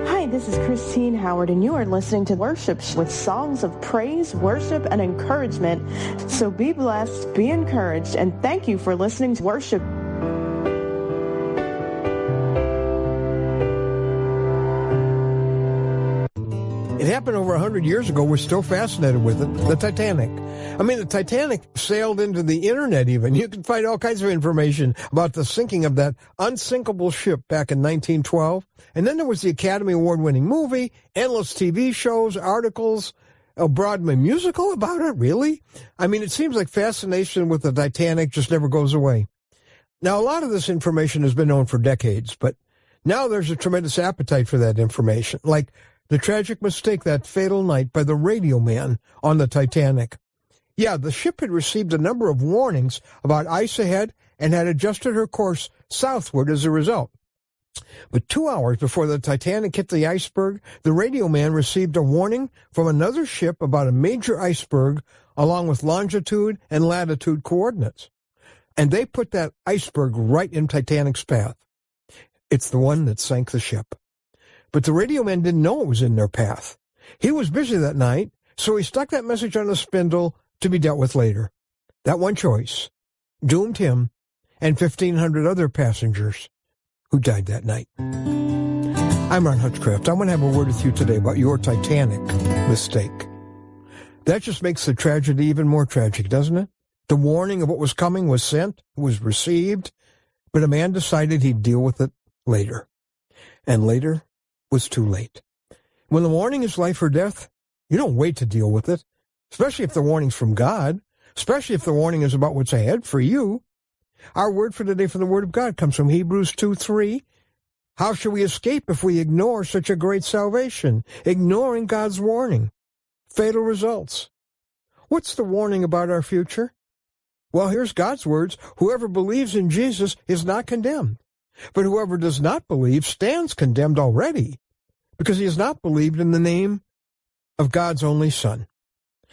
Hi, this is Christine Howard, and you are listening to Worship with songs of praise, worship, and encouragement. So be blessed, be encouraged, and thank you for listening to Worship. It happened over 100 years ago. We're still fascinated with it. The Titanic. I mean, the Titanic sailed into the internet even. You can find all kinds of information about the sinking of that unsinkable ship back in 1912. And then there was the Academy Award-winning movie, endless TV shows, articles, a Broadway musical about it, really? I mean, it seems like fascination with the Titanic just never goes away. Now, a lot of this information has been known for decades, but now there's a tremendous appetite for that information, like the tragic mistake that fatal night by the radio man on the Titanic. Yeah, the ship had received a number of warnings about ice ahead and had adjusted her course southward as a result. But 2 hours before the Titanic hit the iceberg, the radio man received a warning from another ship about a major iceberg along with longitude and latitude coordinates. And they put that iceberg right in Titanic's path. It's the one that sank the ship. But the radio man didn't know it was in their path. He was busy that night, so he stuck that message on a spindle to be dealt with later. That one choice doomed him and 1,500 other passengers who died that night. I'm Ron Hutchcraft. I want to have a word with you today about your Titanic mistake. That just makes the tragedy even more tragic, doesn't it? The warning of what was coming was sent, was received, but a man decided he'd deal with it later. And later was too late. When the warning is life or death, you don't wait to deal with it, especially if the warning's from God, especially if the warning is about what's ahead for you. Our word for today from the Word of God comes from Hebrews 2:3. How shall we escape if we ignore such a great salvation? Ignoring God's warning. Fatal results. What's the warning about our future? Well, here's God's words. Whoever believes in Jesus is not condemned. But whoever does not believe stands condemned already, because he has not believed in the name of God's only Son.